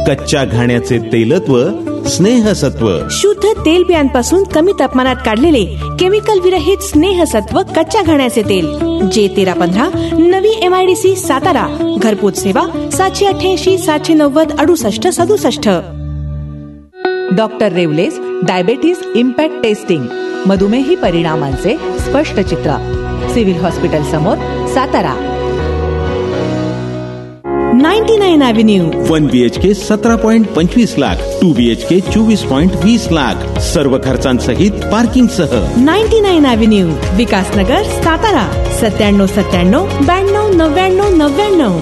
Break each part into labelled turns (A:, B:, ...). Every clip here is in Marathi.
A: कच्च्या घाण्याचे तेलत्व, स्नेहसत्व,
B: शुद्ध तेलबियांपासून कमी तापमानात काढलेले केमिकल विरहित स्नेहसत्व कच्च्या घाण्याचे तेल. J1315 नवी MIDC सातारा. घरपोच सेवा 788 790 68 67.
C: डॉक्टर रेवलेस डायबेटीस इम्पॅक्ट टेस्टिंग, मधुमेही परिणामांचे स्पष्ट चित्र. सिव्हिल हॉस्पिटल समोर, Satara.
B: 99 Avenue.
A: 1 BHK 17.25 lakh, 2 BHK 24.20 lakh, सर्व खर्चांसहित पार्किंग सह.
B: 99 Avenue, विकासनगर, सातारा. 9797 92 99 99.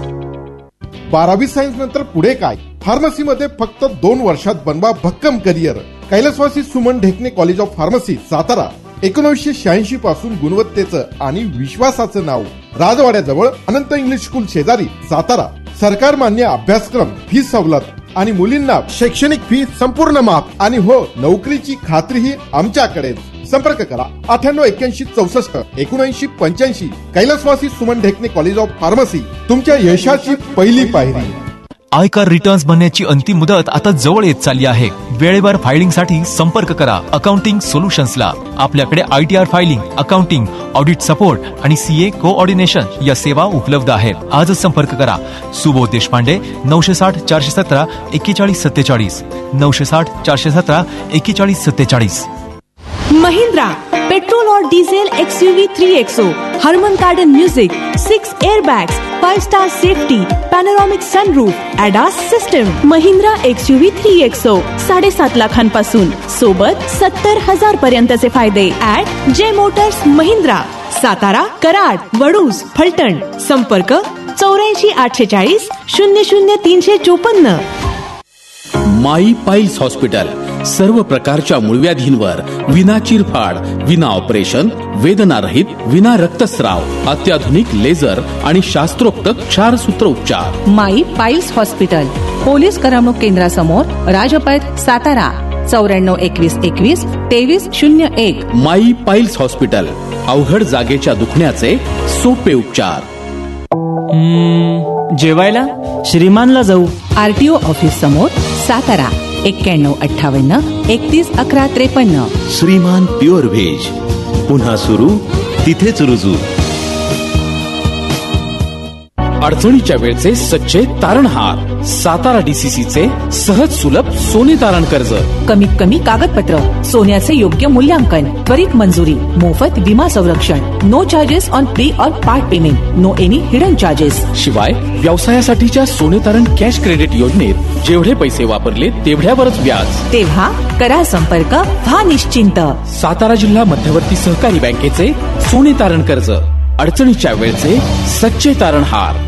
D: 12वी सायन्स नंतर पुढे काय? फार्मसीमध्ये फक्त 2 वर्षात बनवा भक्कम करिअर. कैलासवासी Suman ढेकणे college of pharmacy, Satara. 1986 पासून गुणवत्तेचं आणि विश्वासाचं नाव. राजवाड्याजवळ अनंत इंग्लिश स्कूल शेजारी, सातारा. सरकार मान्य अभ्यासक्रम, फी सवलत आणि मुलींना शैक्षणिक फी संपूर्ण माफ. आणि हो, नोकरीची खात्रीही आमच्याकडे. संपर्क करा 9881 64 79 85. कैलासवासी सुमन ढेकणे कॉलेज ऑफ फार्मसी, तुमच्या यशाची पहिली पायरी.
E: आयकर रिटर्न्स भरण्याची अंतिम मुदत आता जवळ येत चालली आहे. वेळेवर फायलिंगसाठी संपर्क करा अकाउंटिंग सोल्युशन्सला. आपल्याकडे ITR filing, accounting, audit support आणि CA कोऑर्डिनेशन या सेवा उपलब्ध आहेत. आजच संपर्क करा. सुबोध देशपांडे, 960 417 41 47, 960 417 41 47.
B: महिंद्रा पेट्रोल और डीजल XUV 3XO, हरमन कार्डन music, 6 airbags, 5 star safety, पॅनोरामिक sunroof, ADAS system. Mahindra XUV 3XO 7.5 लाखांपासून, सोबत 70,000 पर्यंतचे फायदे. @J Motors Mahindra, Satara, Karad, Vaduj, Phaltan. संपर्क 84 840 00 354.
F: माई पाईल्स हॉस्पिटल, सर्व प्रकारच्या मूळव्याधींवर विना चिरफाड, विना ऑपरेशन, वेदनारहित, विना रक्तस्राव, अत्याधुनिक लेझर आणि शास्त्रोक्त क्षारसूत्र उपचार.
C: माई पाईल्स हॉस्पिटल, पोलीस करमणूक केंद्रासमोर, राजपथ, सातारा. 94 21 21 23 01.
F: माई पाईल्स हॉस्पिटल, अवघड जागेच्या दुखण्याचे सोपे उपचार.
G: जेवायला श्रीमानला जाऊ.
C: RTO ऑफिस समोर, सातारा. 91 58 31 11 53.
A: श्रीमान प्युअर व्हेज, पुन्हा सुरू, तिथेच रुजू.
F: अडचणीच्या वेळचे सच्चे तारणहार. सातारा DCCचे सहज सुलभ सोने तारण कर्ज.
C: कमीत कमी कागदपत्र, सोन्याचे योग्य मूल्यांकन, त्वरित मंजुरी, मोफत विमा संरक्षण, नो चार्जेस ऑन प्री और part payment, no any hidden charges.
F: शिवाय व्यवसायासाठीच्या सोने तारण कॅश क्रेडिट योजनेत जेवढे पैसे वापरले तेवढ्यावरच व्याज.
C: तेव्हा करा संपर्क, व्हा निश्चिंत.
F: सातारा जिल्हा मध्यवर्ती सहकारी बँकेचे सोने तारण कर्ज, अडचणीच्या वेळचे सच्चे तारणहार.